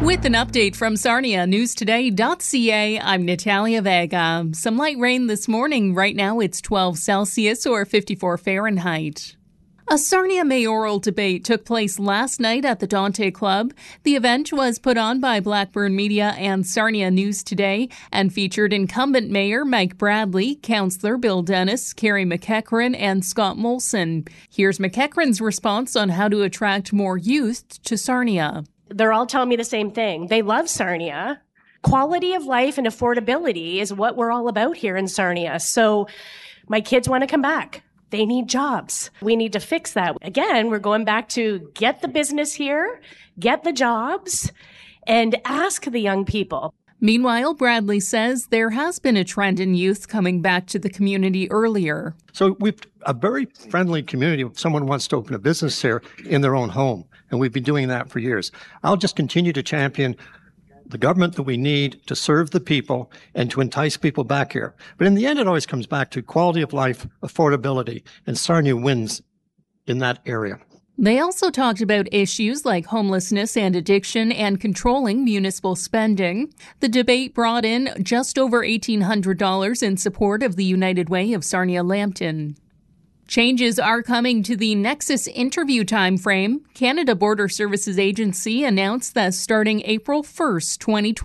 With an update from Sarnia, newstoday.ca, I'm Natalia Vega. Some light rain this morning. Right now it's 12 Celsius or 54 Fahrenheit. A Sarnia mayoral debate took place last night at the Dante Club. The event was put on by Blackburn Media and Sarnia News Today and featured incumbent Mayor Mike Bradley, Councillor Bill Dennis, Carrie McEachran, and Scott Molson. Here's McEachran's response on how to attract more youth to Sarnia. They're all telling me the same thing. They love Sarnia. Quality of life and affordability is what we're all about here in Sarnia. So my kids want to come back. They need jobs. We need to fix that. Again, we're going back to get the business here, get the jobs, and ask the young people. Meanwhile, Bradley says there has been a trend in youth coming back to the community earlier. So we've a very friendly community. If someone wants to open a business here in their own home, and we've been doing that for years. I'll just continue to champion the government that we need to serve the people and to entice people back here. But in the end, it always comes back to quality of life, affordability, and Sarnia wins in that area. They also talked about issues like homelessness and addiction and controlling municipal spending. The debate brought in just over $1,800 in support of the United Way of Sarnia-Lambton. Changes are coming to the Nexus interview timeframe. Canada Border Services Agency announced that starting April 1st,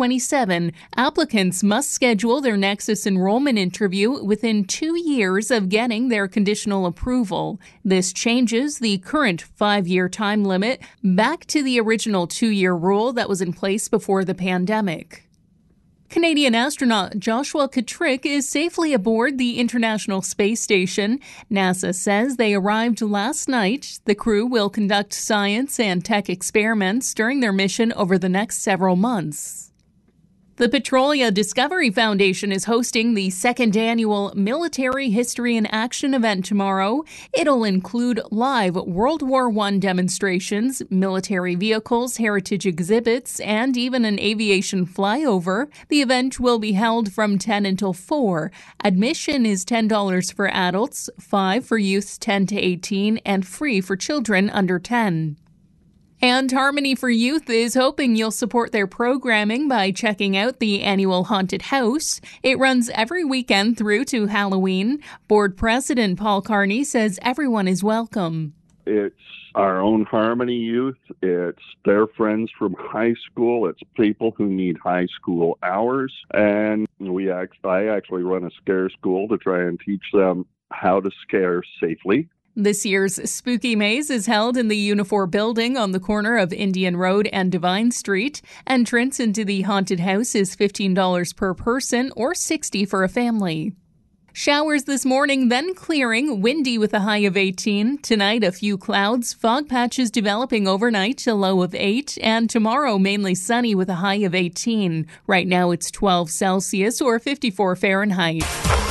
2027, applicants must schedule their Nexus enrollment interview within 2 years of getting their conditional approval. This changes the current 5-year time limit back to the original 2-year rule that was in place before the pandemic. Canadian astronaut Joshua Kutrick is safely aboard the International Space Station. NASA says they arrived last night. The crew will conduct science and tech experiments during their mission over the next several months. The Petrolia Discovery Foundation is hosting the second annual Military History in Action event tomorrow. It'll include live World War I demonstrations, military vehicles, heritage exhibits, and even an aviation flyover. The event will be held from 10 until 4. Admission is $10 for adults, $5 for youths 10 to 18, and free for children under 10. And Harmony for Youth is hoping you'll support their programming by checking out the annual Haunted House. It runs every weekend through to Halloween. Board President Paul Carney says everyone is welcome. It's our own Harmony Youth. It's their friends from high school. It's people who need high school hours. And I actually run a scare school to try and teach them how to scare safely. This year's Spooky Maze is held in the Unifor building on the corner of Indian Road and Divine Street. Entrance into the haunted house is $15 per person or $60 for a family. Showers this morning, then clearing, windy with a high of 18. Tonight, a few clouds, fog patches developing overnight, a low of 8. And tomorrow, mainly sunny with a high of 18. Right now, it's 12 Celsius or 54 Fahrenheit.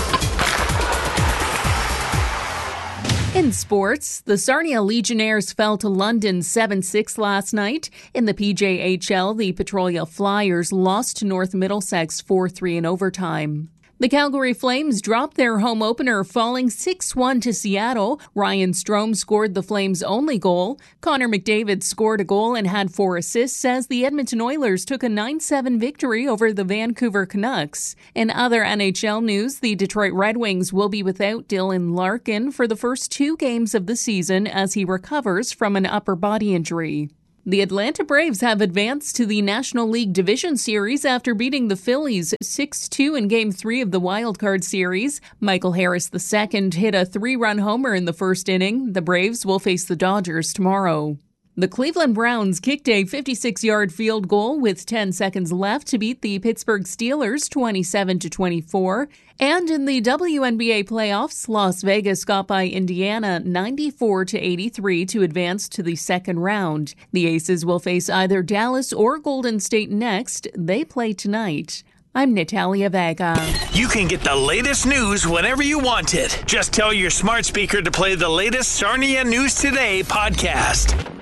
In sports, the Sarnia Legionnaires fell to London 7-6 last night. In the PJHL, the Petrolia Flyers lost to North Middlesex 4-3 in overtime. The Calgary Flames dropped their home opener, falling 6-1 to Seattle. Ryan Strome scored the Flames' only goal. Connor McDavid scored a goal and had 4 assists as the Edmonton Oilers took a 9-7 victory over the Vancouver Canucks. In other NHL news, the Detroit Red Wings will be without Dylan Larkin for the first 2 games of the season as he recovers from an upper body injury. The Atlanta Braves have advanced to the National League Division Series after beating the Phillies 6-2 in Game 3 of the Wild Card Series. Michael Harris II hit a 3-run homer in the first inning. The Braves will face the Dodgers tomorrow. The Cleveland Browns kicked a 56-yard field goal with 10 seconds left to beat the Pittsburgh Steelers 27-24. And in the WNBA playoffs, Las Vegas got by Indiana 94-83 to advance to the second round. The Aces will face either Dallas or Golden State next. They play tonight. I'm Natalia Vega. You can get the latest news whenever you want it. Just tell your smart speaker to play the latest Sarnia News Today podcast.